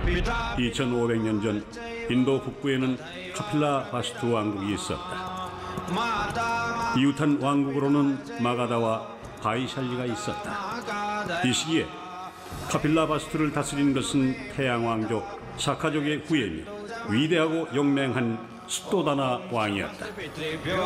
2500년 전 인도 북부에는 카필라 바스투 왕국이 있었다. 이웃한 왕국으로는 마가다와 바이샬리가 있었다. 이 시기에 카필라 바스투를 다스린 것은 태양왕족 사카족의 후예며 위대하고 용맹한 수도다나 왕이었다.